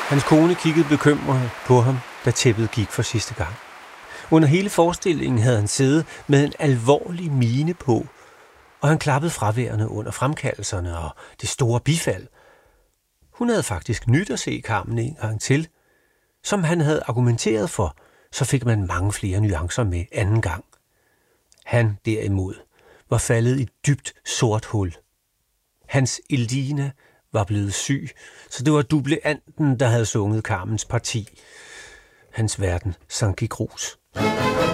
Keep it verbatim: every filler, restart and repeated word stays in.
Hans kone kiggede bekymret på ham, da tæppet gik for sidste gang. Under hele forestillingen havde han siddet med en alvorlig mine på, og han klappede fraværende under fremkaldelserne og det store bifald. Hun havde faktisk nyt at se Carmen en gang til. Som han havde argumenteret for, så fik man mange flere nuancer med anden gang. Han derimod var faldet i et dybt sort hul. Hans Eline var blevet syg, så det var dubleanten, der havde sunget Carmens parti. Hans verden sank i grus.